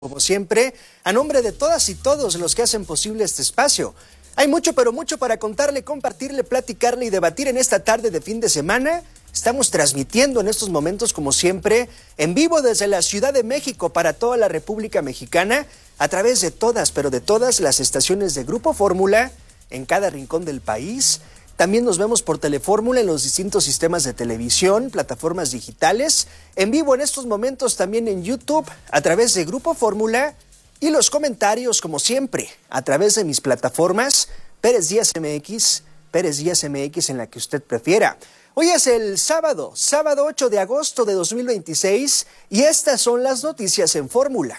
Como siempre, a nombre de todas y todos los que hacen posible este espacio. Hay mucho, pero mucho para contarle, compartirle, platicarle y debatir en esta tarde de fin de semana. Estamos transmitiendo en estos momentos, como siempre, en vivo desde la Ciudad de México para toda la República Mexicana, a través de todas, pero de todas las estaciones de Grupo Fórmula, en cada rincón del país. También nos vemos por Telefórmula en los distintos sistemas de televisión, plataformas digitales, en vivo en estos momentos también en YouTube, a través de Grupo Fórmula, y los comentarios, como siempre, a través de mis plataformas, Pérez Díaz MX, en la que usted prefiera. Hoy es el sábado 8 de agosto de 2026, y estas son las noticias en Fórmula.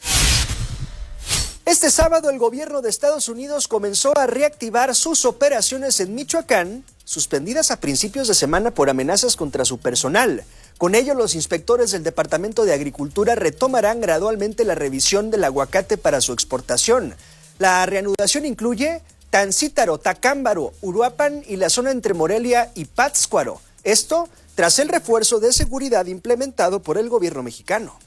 Este sábado el gobierno de Estados Unidos comenzó a reactivar sus operaciones en Michoacán, suspendidas a principios de semana por amenazas contra su personal. Con ello, los inspectores del Departamento de Agricultura retomarán gradualmente la revisión del aguacate para su exportación. La reanudación incluye Tancítaro, Tacámbaro, Uruapan y la zona entre Morelia y Pátzcuaro. Esto tras el refuerzo de seguridad implementado por el gobierno mexicano.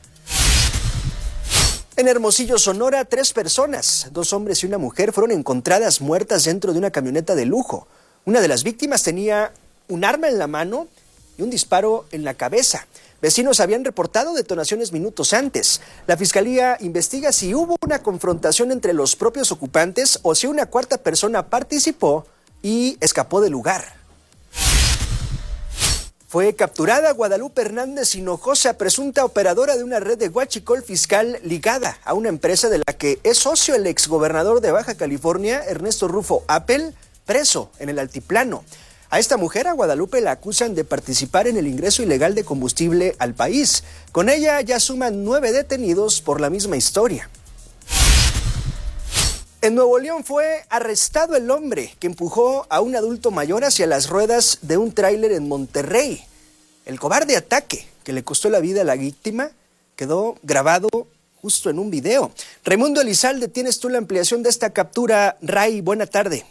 En Hermosillo, Sonora, 3 personas, 2 hombres y una mujer, fueron encontradas muertas dentro de una camioneta de lujo. Una de las víctimas tenía un arma en la mano y un disparo en la cabeza. Vecinos habían reportado detonaciones minutos antes. La fiscalía investiga si hubo una confrontación entre los propios ocupantes o si una cuarta persona participó y escapó del lugar. Fue capturada Guadalupe Hernández Hinojosa, presunta operadora de una red de huachicol fiscal ligada a una empresa de la que es socio el exgobernador de Baja California, Ernesto Rufo Appel, preso en el altiplano. A esta mujer, a Guadalupe, la acusan de participar en el ingreso ilegal de combustible al país. Con ella ya suman 9 detenidos por la misma historia. En Nuevo León fue arrestado el hombre que empujó a un adulto mayor hacia las ruedas de un tráiler en Monterrey. El cobarde ataque que le costó la vida a la víctima quedó grabado justo en un video. Raimundo Elizalde, tienes tú la ampliación de esta captura. Ray, buena tarde.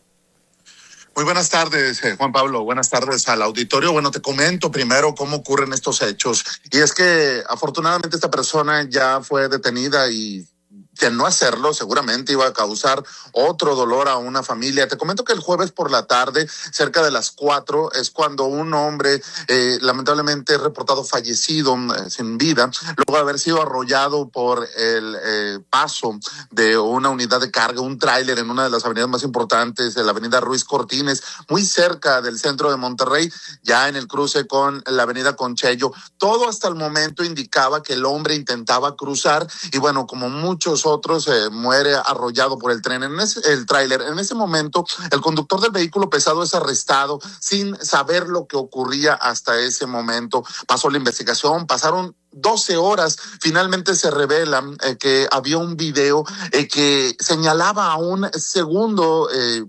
Muy buenas tardes, Juan Pablo. Buenas tardes al auditorio. Bueno, te comento primero cómo ocurren estos hechos. Y es que afortunadamente esta persona ya fue detenida y que no hacerlo seguramente iba a causar otro dolor a una familia. Te comento que el jueves por la tarde, cerca de las 4, es cuando un hombre lamentablemente reportado fallecido, sin vida, luego de haber sido arrollado por el paso de una unidad de carga, un tráiler en una de las avenidas más importantes, de la avenida Ruiz Cortines, muy cerca del centro de Monterrey, ya en el cruce con la avenida Conchello. Todo hasta el momento indicaba que el hombre intentaba cruzar y bueno, como muchos otros, muere arrollado por el tráiler. En ese momento, el conductor del vehículo pesado es arrestado sin saber lo que ocurría hasta ese momento. Pasó la investigación, pasaron 12 horas, finalmente se revela que había un video que señalaba a un segundo,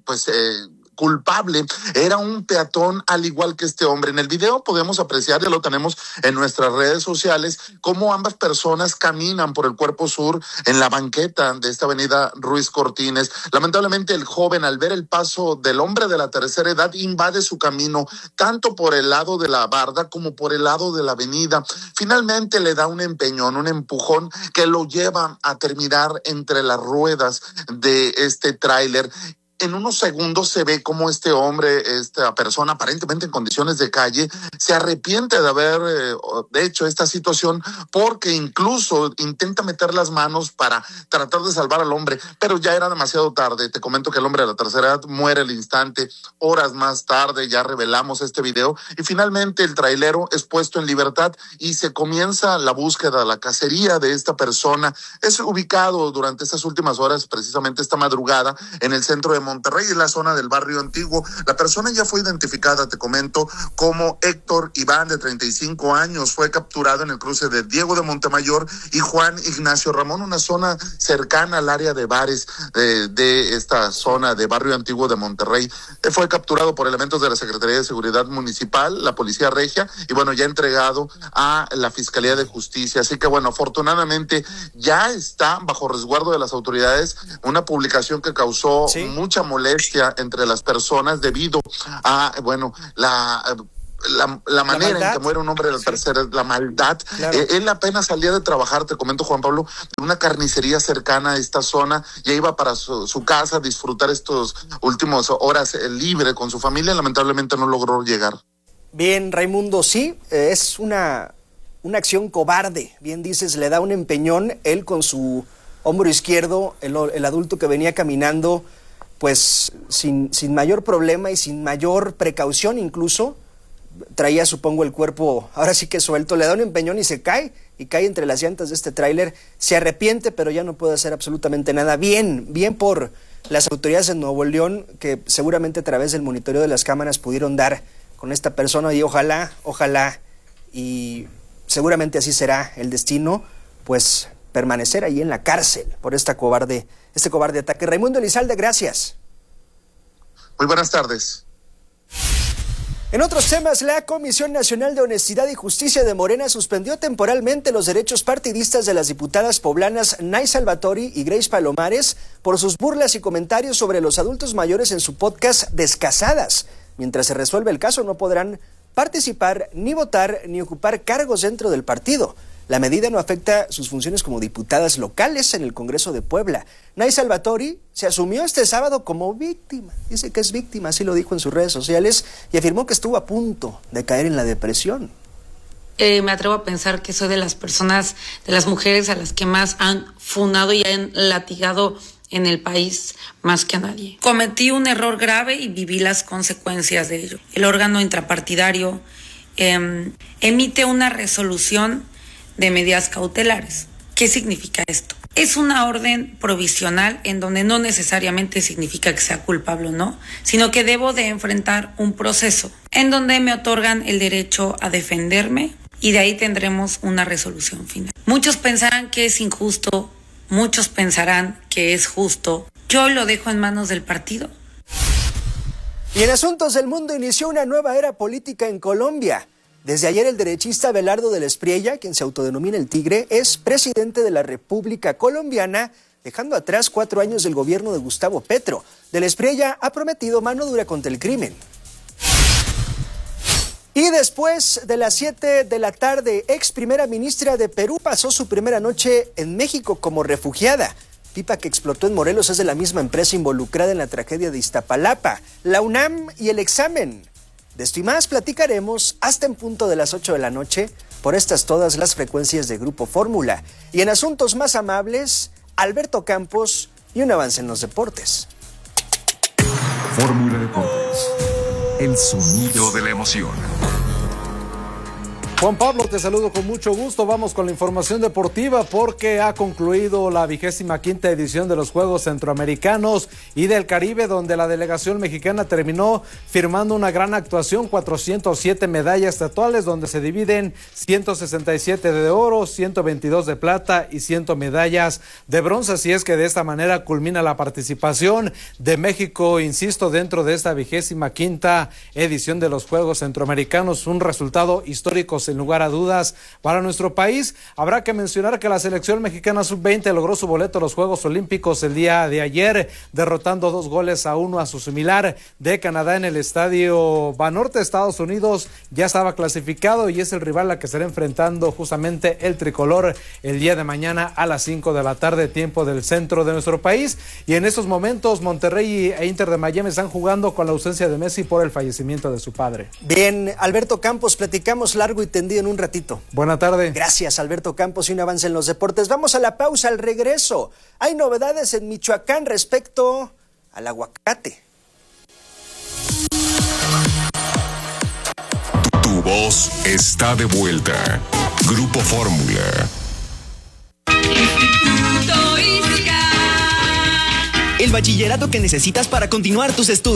culpable. Era un peatón al igual que este hombre. En el video podemos apreciar, ya lo tenemos en nuestras redes sociales, cómo ambas personas caminan por el cuerpo sur en la banqueta de esta avenida Ruiz Cortines. Lamentablemente el joven, al ver el paso del hombre de la tercera edad, invade su camino tanto por el lado de la barda como por el lado de la avenida. Finalmente le da un empeñón, un empujón que lo lleva a terminar entre las ruedas de este tráiler. En unos segundos se ve cómo este hombre, esta persona aparentemente en condiciones de calle, se arrepiente de haber hecho esta situación porque incluso intenta meter las manos para tratar de salvar al hombre, pero ya era demasiado tarde. Te comento que el hombre de la tercera edad muere al instante. Horas más tarde ya revelamos este video y finalmente el trailero es puesto en libertad y se comienza la búsqueda, la cacería de esta persona. Es ubicado durante estas últimas horas, precisamente esta madrugada, en el centro de Monterrey, en la zona del barrio antiguo. La persona ya fue identificada, te comento, como Héctor Iván, de 35 años. Fue capturado en el cruce de Diego de Montemayor y Juan Ignacio Ramón, una zona cercana al área de bares de esta zona de barrio antiguo de Monterrey. Fue capturado por elementos de la Secretaría de Seguridad Municipal, la Policía Regia, y bueno, ya entregado a la Fiscalía de Justicia. Así que bueno, afortunadamente ya está bajo resguardo de las autoridades, una publicación que causó mucha molestia entre las personas debido a, la la manera en que muere un hombre de la tercera, la maldad. Claro. Él apenas salía de trabajar, te comento, Juan Pablo, de una carnicería cercana a esta zona, ya iba para su casa a disfrutar estos últimos horas libre con su familia, lamentablemente no logró llegar. Bien, Raimundo, sí, es una acción cobarde, bien dices, le da un empeñón, él con su hombro izquierdo, el adulto que venía caminando, pues sin mayor problema y sin mayor precaución incluso, traía, supongo, el cuerpo ahora sí que suelto, le da un empeñón y cae entre las llantas de este tráiler, se arrepiente, pero ya no puede hacer absolutamente nada. Bien por las autoridades de Nuevo León, que seguramente a través del monitoreo de las cámaras pudieron dar con esta persona, y ojalá, y seguramente así será el destino, pues permanecer ahí en la cárcel por este cobarde ataque. Raimundo Elizalde, gracias. Muy buenas tardes. En otros temas, la Comisión Nacional de Honestidad y Justicia de Morena suspendió temporalmente los derechos partidistas de las diputadas poblanas Nay Salvatori y Grace Palomares por sus burlas y comentarios sobre los adultos mayores en su podcast Descasadas. Mientras se resuelve el caso, no podrán participar, ni votar, ni ocupar cargos dentro del partido. La medida no afecta sus funciones como diputadas locales en el Congreso de Puebla. Nay Salvatori se asumió este sábado como víctima. Dice que es víctima, así lo dijo en sus redes sociales, y afirmó que estuvo a punto de caer en la depresión. Me atrevo a pensar que soy de las personas, de las mujeres a las que más han funado y han latigado en el país más que a nadie. Cometí un error grave y viví las consecuencias de ello. El órgano intrapartidario emite una resolución de medidas cautelares. ¿Qué significa esto? Es una orden provisional en donde no necesariamente significa que sea culpable o no, sino que debo de enfrentar un proceso en donde me otorgan el derecho a defenderme y de ahí tendremos una resolución final. Muchos pensarán que es injusto, muchos pensarán que es justo. Yo lo dejo en manos del partido. Y en asuntos del mundo inició una nueva era política en Colombia. Desde ayer el derechista Abelardo del Espriella, quien se autodenomina el Tigre, es presidente de la República Colombiana, dejando atrás 4 años del gobierno de Gustavo Petro. Del Espriella ha prometido mano dura contra el crimen. Y después de las 7 de la tarde, ex primera ministra de Perú pasó su primera noche en México como refugiada. Pipa que explotó en Morelos es de la misma empresa involucrada en la tragedia de Iztapalapa, la UNAM y el examen. De esto y más platicaremos hasta en punto de las 8 de la noche por estas todas las frecuencias de Grupo Fórmula. Y en asuntos más amables, Alberto Campos y un avance en los deportes. Fórmula Deportes, el sonido de la emoción. Juan Pablo, te saludo con mucho gusto. Vamos con la información deportiva porque ha concluido la 25ª edición de los Juegos Centroamericanos y del Caribe, donde la delegación mexicana terminó firmando una gran actuación, 407 medallas totales, donde se dividen 167 de oro, 122 de plata y 100 medallas de bronce. Así es que de esta manera culmina la participación de México, insisto, dentro de esta 25ª edición de los Juegos Centroamericanos, un resultado histórico sin lugar a dudas para nuestro país. Habrá que mencionar que la selección mexicana sub-20 logró su boleto a los Juegos Olímpicos el día de ayer, derrotando 2-1 a su similar de Canadá en el estadio Banorte. Estados Unidos ya estaba clasificado y es el rival al que estará enfrentando justamente el tricolor el día de mañana a las 5 de la tarde, tiempo del centro de nuestro país. Y en estos momentos Monterrey e Inter de Miami están jugando con la ausencia de Messi por el fallecimiento de su padre. Bien, Alberto Campos, platicamos largo y tendido en un ratito. Buena tarde. Gracias, Alberto Campos, y un avance en los deportes. Vamos a la pausa, al regreso. Hay novedades en Michoacán respecto al aguacate. Tu voz está de vuelta. Grupo Fórmula. El bachillerato que necesitas para continuar tus estudios.